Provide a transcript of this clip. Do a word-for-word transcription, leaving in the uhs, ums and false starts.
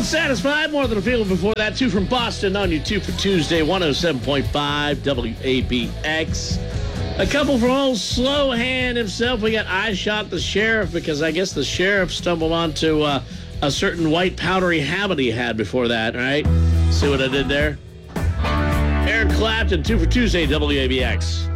Satisfied, more than a feeling before that. Two from Boston on you, two for Tuesday, one oh seven point five W A B X. A couple from old Slowhand himself. We got I Shot the Sheriff because I guess the sheriff stumbled onto uh, a certain white powdery habit he had before that, right? See what I did there? Eric Clapton, two for Tuesday, W A B X.